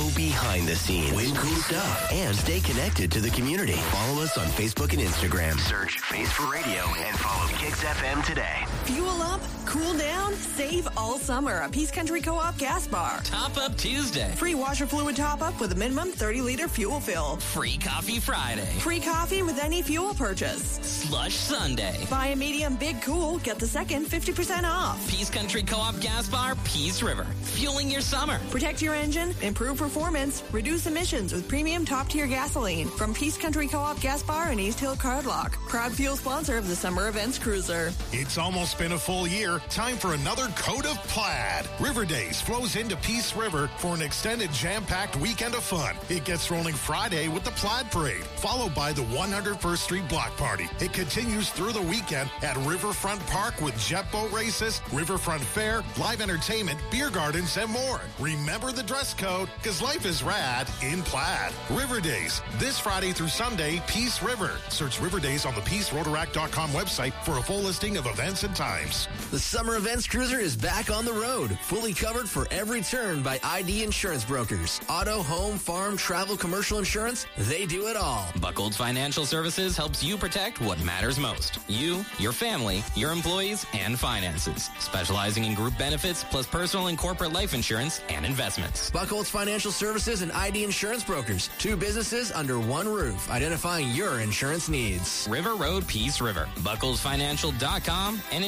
Go behind the scenes, win cool stuff, and stay connected to the community. Follow us on Facebook and Instagram. Search Face for Radio and follow Kicks FM today. Fuel up, cool down, save all summer at Peace Country Co-op Gas Bar. Top Up Tuesday. Free washer fluid top-up with a minimum 30-liter fuel fill. Free Coffee Friday. Free coffee with any fuel purchase. Slush Sunday. Buy a medium Big Cool, get the second 50% off. Peace Country Co-op Gas Bar, Peace River. Fueling your summer. Protect your engine, improve performance, reduce emissions with premium top-tier gasoline from Peace Country Co-op Gas Bar in East Hill Cardlock. Proud fuel sponsor of the Summer Events Cruiser. It's almost been a full year. Time for another coat of plaid. River Days flows into Peace River for an extended jam-packed weekend of fun. It gets rolling Friday with the Plaid Parade, followed by the 101st Street Block Party. It continues through the weekend at Riverfront Park with jet boat races, Riverfront Fair, live entertainment, beer gardens, and more. Remember the dress code, because life is rad in plaid. River Days, this Friday through Sunday, Peace River. Search River Days on the PeaceRotaract.com website for a full listing of events and times. The Summer Events Cruiser is back on the road, fully covered for every turn by ID Insurance Brokers. Auto, home, farm, travel, commercial insurance, they do it all. Buckles Financial Services helps you protect what matters most. You, your family, your employees, and finances. Specializing in group benefits plus personal and corporate life insurance and investments. Buckholz Financial Services and ID Insurance Brokers. Two businesses under one roof, identifying your insurance needs. River Road, Peace River. BucklesFinancial.com and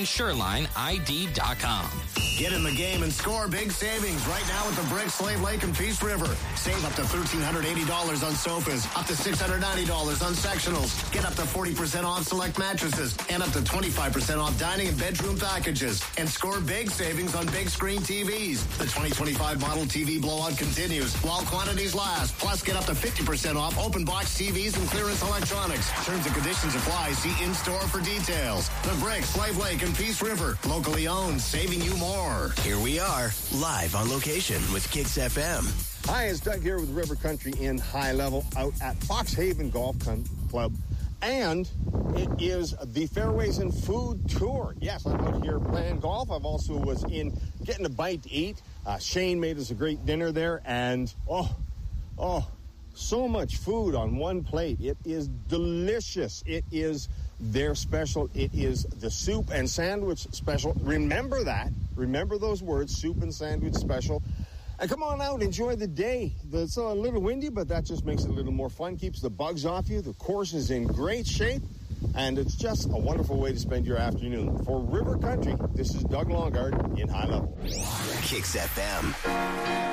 InsureLineID.com. Get in the game and score big savings right now at the Brick, Slave Lake, and Peace River. Save up to $1,380 on sofas, up to $690 on sectionals. Get up to 40% off select mattresses, and up to 25% off dining and bedroom packages. And score big savings on big screen TVs. The 2025 model TV blowout continues while quantities last. Plus, get up to 50% off open box TVs and clearance electronics. Terms and conditions apply. See in-store for details. The Brick, Slave Lake, and Peace River. Locally owned, saving you more. Here we are, live on location with Kicks FM. Hi, it's Doug here with River Country in High Level out at Fox Haven Golf Club. And it is the Fairways and Food Tour. Yes, I'm out here playing golf. I've also was in getting a bite to eat. Shane made us a great dinner there. And, so much food on one plate. It is delicious. It is their special. It is the soup and sandwich special. Remember that. Remember those words, soup and sandwich special. And come on out, enjoy the day. It's a little windy, but that just makes it a little more fun, keeps the bugs off you. The course is in great shape, and it's just a wonderful way to spend your afternoon. For River Country, this is Doug Longard in High Level. Kicks FM.